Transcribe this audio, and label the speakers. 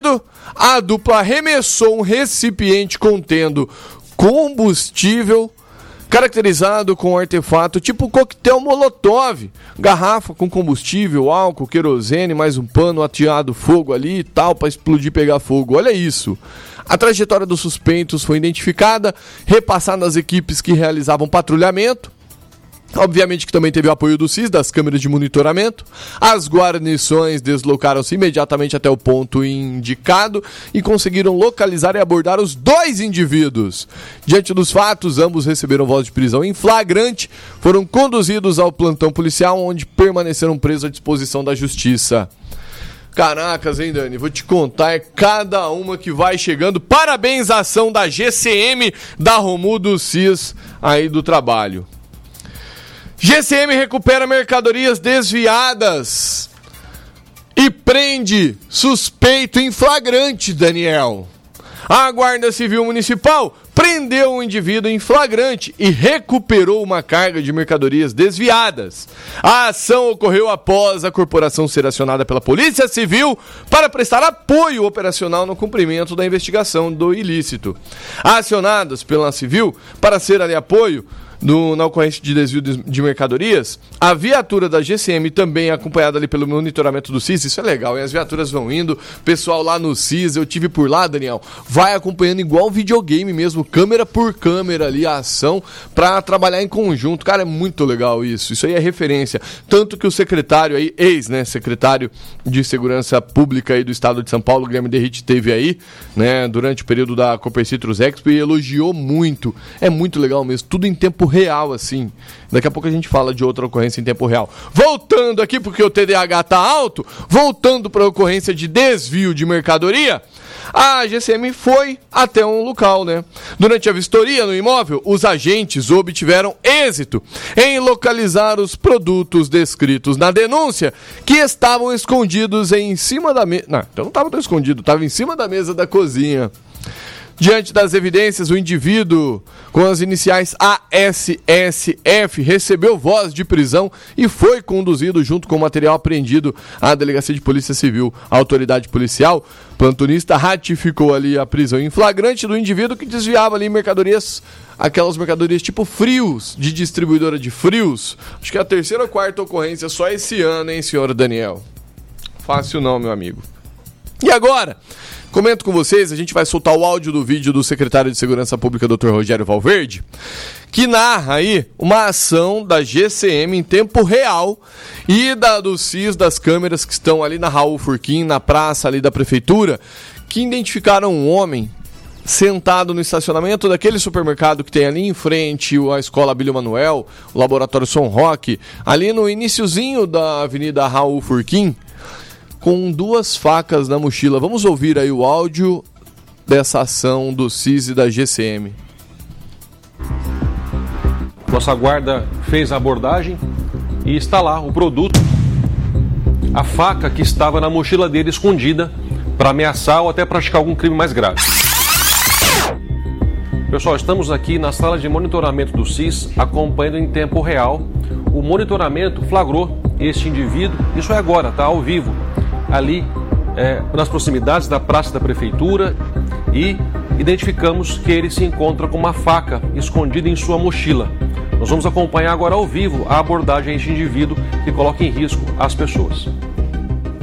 Speaker 1: indivíduo, a dupla arremessou um recipiente contendo combustível, caracterizado com um artefato tipo coquetel molotov, garrafa com combustível, álcool, querosene, mais um pano ateado fogo ali e tal, para explodir e pegar fogo. Olha isso. A trajetória dos suspeitos foi identificada, repassada às equipes que realizavam patrulhamento. Obviamente que também teve o apoio do CIS, das câmeras de monitoramento. As guarnições deslocaram-se imediatamente até o ponto indicado e conseguiram localizar e abordar os 2 indivíduos. Diante dos fatos, ambos receberam voz de prisão em flagrante, foram conduzidos ao plantão policial, onde permaneceram presos à disposição da justiça. Caracas, hein, Dani? Vou te contar, é cada uma que vai chegando. Parabéns à ação da GCM, da Romudo CIS aí do trabalho. GCM recupera mercadorias desviadas e prende suspeito em flagrante, Daniel. A Guarda Civil Municipal prendeu um indivíduo em flagrante e recuperou uma carga de mercadorias desviadas. A ação ocorreu após a corporação ser acionada pela Polícia Civil para prestar apoio operacional no cumprimento da investigação do ilícito. Acionadas pela Civil para ser ali apoio na ocorrência de desvio de mercadorias, a viatura da GCM também acompanhada ali pelo monitoramento do CIS, isso é legal, e as viaturas vão indo, pessoal lá no CIS, eu tive por lá, Daniel, vai acompanhando igual videogame mesmo, câmera por câmera ali, a ação, pra trabalhar em conjunto, cara, é muito legal isso aí é referência, tanto que o secretário aí, secretário de Segurança Pública aí do Estado de São Paulo, Guilherme Derrite, teve aí, né, durante o período da Copercitrus Expo e elogiou muito, é muito legal mesmo, tudo em tempo real, assim. Daqui a pouco a gente fala de outra ocorrência em tempo real. Voltando aqui, porque o TDAH tá alto, voltando para a ocorrência de desvio de mercadoria, a GCM foi até um local, né? Durante a vistoria no imóvel, os agentes obtiveram êxito em localizar os produtos descritos na denúncia que estavam escondidos em cima da mesa. Não, então não estava tão escondido, estava em cima da mesa da cozinha. Diante das evidências, o indivíduo com as iniciais ASSF recebeu voz de prisão e foi conduzido junto com o material apreendido à Delegacia de Polícia Civil. A autoridade policial plantonista ratificou ali a prisão em flagrante do indivíduo que desviava ali mercadorias, aquelas mercadorias tipo frios, de distribuidora de frios. Acho que é a 3ª ou 4ª ocorrência só esse ano, hein, senhor Daniel? Fácil não, meu amigo. E agora, comento com vocês, a gente vai soltar o áudio do vídeo do secretário de Segurança Pública, Dr. Rogério Valverde, que narra aí uma ação da GCM em tempo real e do CIS, das câmeras que estão ali na Raul Furquim, na praça ali da prefeitura, que identificaram um homem sentado no estacionamento daquele supermercado que tem ali em frente a Escola Abílio Manuel, o Laboratório São Roque, ali no iniciozinho da Avenida Raul Furquim, com 2 facas na mochila. Vamos ouvir aí o áudio dessa ação do CIS e da GCM.
Speaker 2: Nossa guarda fez a abordagem e está lá o produto, a faca que estava na mochila dele escondida para ameaçar ou até praticar algum crime mais grave. Pessoal, estamos aqui na sala de monitoramento do CIS, acompanhando em tempo real. O monitoramento flagrou este indivíduo, isso é agora, tá ao vivo, ali nas proximidades da praça da prefeitura, e identificamos que ele se encontra com uma faca escondida em sua mochila. Nós vamos acompanhar agora ao vivo a abordagem a este indivíduo que coloca em risco as pessoas.